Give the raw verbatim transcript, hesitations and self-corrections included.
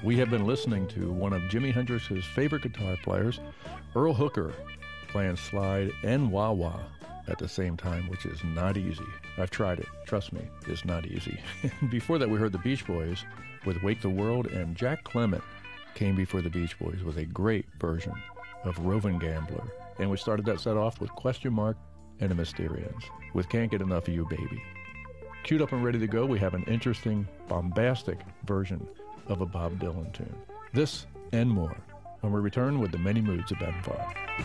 We have been listening to one of Jimi Hendrix's favorite guitar players, Earl Hooker, playing slide and wah-wah at the same time, which is not easy. I've tried it. Trust me, it's not easy. Before that, we heard the Beach Boys with Wake the World, and Jack Clement came before the Beach Boys with a great version of Rovin' Gambler. And we started that set off with Question Mark and the Mysterians with Can't Get Enough of You, Baby. Queued up and ready to go, we have an interesting, bombastic version of a Bob Dylan tune. This and more when we return with the many moods of Babin five.